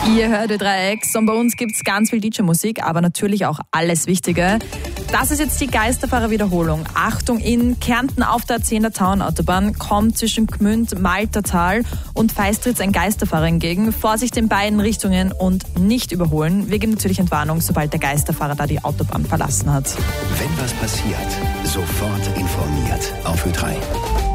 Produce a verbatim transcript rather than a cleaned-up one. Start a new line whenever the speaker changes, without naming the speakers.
Ihr hört Ö drei X und bei uns gibt es ganz viel D J-Musik, aber natürlich auch alles Wichtige. Das ist jetzt die Geisterfahrer-Wiederholung. Achtung, in Kärnten auf der zehner Town-Autobahn kommt zwischen Gmünd, Maltertal und Feistritz ein Geisterfahrer entgegen. Vorsicht in beiden Richtungen und nicht überholen. Wir geben natürlich Entwarnung, sobald der Geisterfahrer da die Autobahn verlassen hat.
Wenn was passiert, sofort informiert auf Ö drei.